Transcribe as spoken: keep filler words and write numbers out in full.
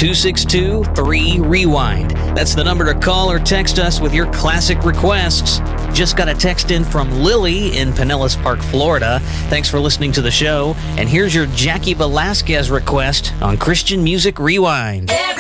two six two, three, rewind. That's the number to call or text us with your classic requests. Just got a text in from Lily in Pinellas Park, Florida. Thanks for listening to the show. And here's your Jackie Velasquez request on Christian Music Rewind.